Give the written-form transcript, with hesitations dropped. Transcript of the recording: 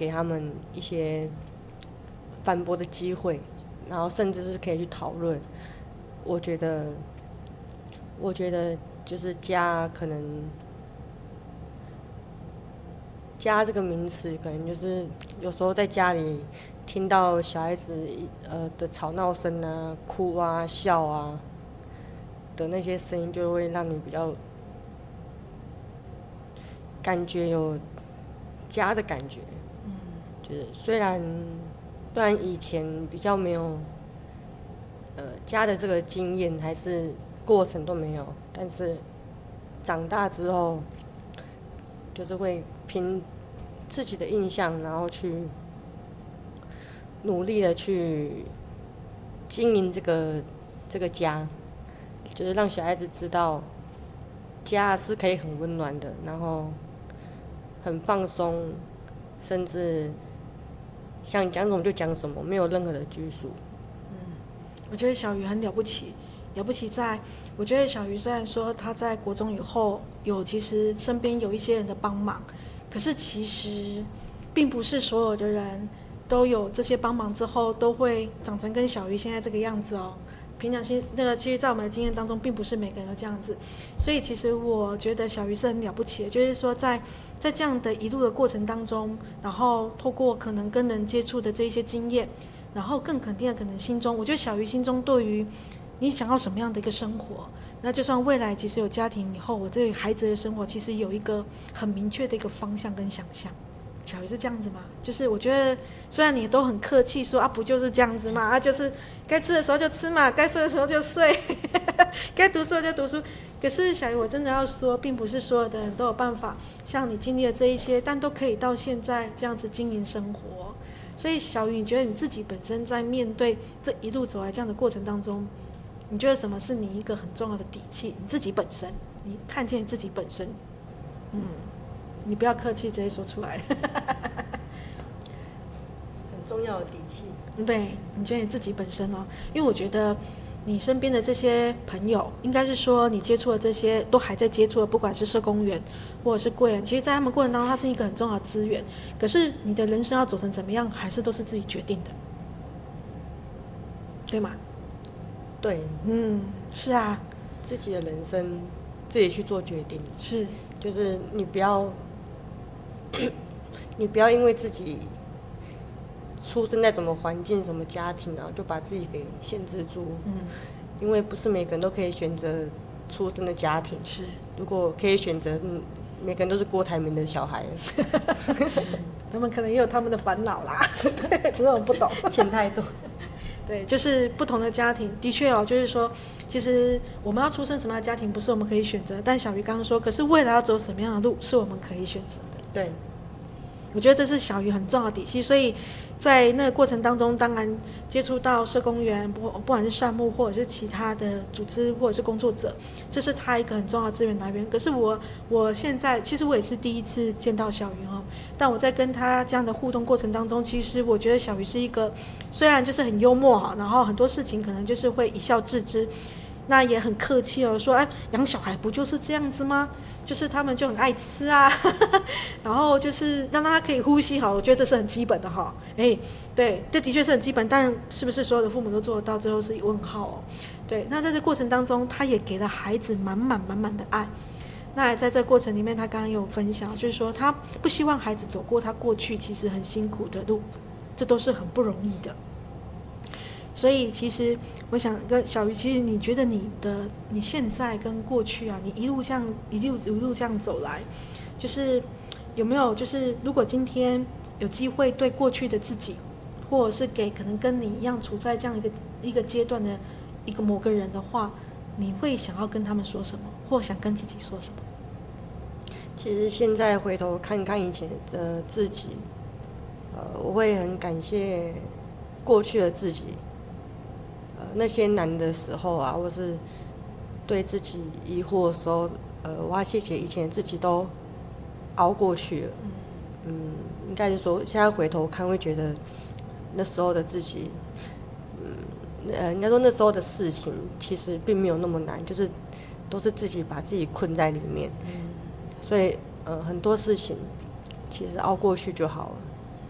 给他们一些反驳的机会，然后甚至是可以去讨论。我觉得就是家，可能家这个名词，可能就是有时候在家里听到小孩子的吵闹声啊、哭啊、笑啊的那些声音，就会让你比较感觉有家的感觉。就是虽然以前比较没有家的这个经验，还是过程都没有，但是长大之后，就是会凭自己的印象，然后去努力的去经营这个家，就是让小孩子知道家是可以很温暖的，然后很放松，甚至想讲什么就讲什么，没有任何的拘束。 我觉得小鱼很了不起，了不起在，我觉得小鱼虽然说他在国中以后其实身边有一些人的帮忙，可是其实并不是所有的人都有这些帮忙之后都会长成跟小鱼现在这个样子哦。平常其实在我们的经验当中，并不是每个人都这样子，所以其实我觉得小鱼是很了不起的，就是说在这样的一路的过程当中，然后透过可能跟人接触的这一些经验，然后更肯定的可能心中，我觉得小鱼心中对于你想要什么样的一个生活，那就算未来其实有家庭以后，我对孩子的生活其实有一个很明确的一个方向跟想象。小鱼是这样子吗？就是我觉得虽然你都很客气说啊，不就是这样子嘛，啊就是该吃的时候就吃嘛，该睡的时候就睡该读书的就读书，可是小鱼我真的要说，并不是所有的人都有办法像你经历了这一些，但都可以到现在这样子经营生活。所以小鱼，你觉得你自己本身在面对这一路走来这样的过程当中，你觉得什么是你一个很重要的底气？你自己本身，你看见你自己本身，你不要客气，直接说出来。 很重要的底气。 对，你觉得你自己本身哦，因为我觉得你身边的这些朋友，应该是说你接触的这些都还在接触的，不管是社工员或者是贵人，其实在他们过程当中，它是一个很重要的资源。可是你的人生要走成怎么样，还是都是自己决定的，对吗？ 对， 是啊， 自己的人生自己去做决定。 是， 就是你不要因为自己出生在什么环境、什么家庭啊，就把自己给限制住。因为不是每个人都可以选择出生的家庭。 是， 如果可以选择，每个人都是郭台铭的小孩。 他们可能也有他们的烦恼啦，对，只是我们不懂， 钱太多。 对，就是不同的家庭，的确哦，就是说，其实我们要出生什么样的家庭，不是我们可以选择。但小鱼刚刚说，可是未来要走什么样的路，是我们可以选择的。 对， 我觉得这是小鱼很重要的底气。所以在那个过程当中，当然接触到社工员，不管是善牧或者是其他的组织或者是工作者，这是他一个很重要的资源来源。可是我现在其实我也是第一次见到小鱼哦，但我在跟他这样的互动过程当中，其实我觉得小鱼是一个虽然就是很幽默哈，然后很多事情可能就是会一笑置之，那也很客气哦，说哎，养小孩不就是这样子吗？就是他们就很爱吃啊，然后就是让他可以呼吸好，我觉得这是很基本的哈。对，这的确是很基本，但是不是所有的父母都做得到？最后是问号哦。对，那在这过程当中，他也给了孩子满满的爱。那在这过程里面，他刚刚有分享，就是说他不希望孩子走过他过去其实很辛苦的路，这都是很不容易的。所以其实我想跟小鱼，其实你觉得你现在跟过去啊，你一路这样走来，就是有没有就是如果今天有机会对过去的自己，或者是给可能跟你一样处在这样一个阶段的一个某个人的话，你会想要跟他们说什么，或想跟自己说什么？ 其实现在回头看看以前的自己，我会很感谢过去的自己。那些难的时候啊，或是对自己疑惑的时候，我要谢谢以前的自己都熬过去了。应该是说现在回头看会觉得那时候的自己，应该说那时候的事情其实并没有那么难，就是都是自己把自己困在里面。所以很多事情其实熬过去就好了。